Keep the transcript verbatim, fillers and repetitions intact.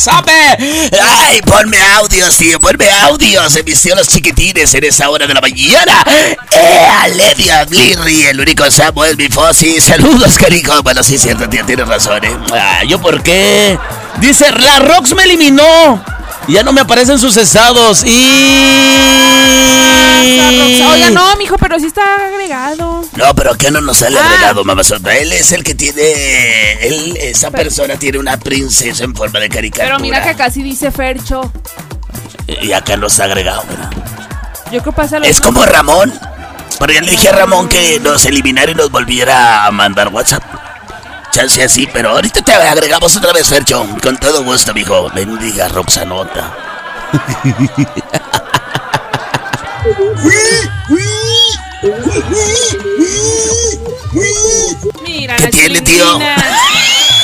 ¡Sabe! ¡Ay, ponme audios, tío! ¡Ponme audios! Se vistió los chiquitines en esa hora de la mañana. ¡Eh, Aledia Blirri! El único Samuel Bifosi. Saludos, carico. Bueno, sí, cierto, tío, tienes razón, ¿eh? Ah, ¿yo por qué? Dice, la Rox me eliminó. Ya no me aparecen sus estados. Y... Oiga, no, mijo, pero sí está agregado. No, pero ¿qué no nos sale ah. agregado, mamazota? Él es el que tiene... Él, esa pero, persona tiene una princesa en forma de caricatura. Pero mira que acá sí dice Fercho. Y acá no está agregado, ¿verdad? Yo creo pasa lo Es como Ramón. Pero ya le dije a Ramón que nos eliminara y nos volviera a mandar WhatsApp. Chance así, pero ahorita te agregamos otra vez, Fercho. Con todo gusto, mijo. Bendiga Roxanota. Mira, ¿qué tiene, tío?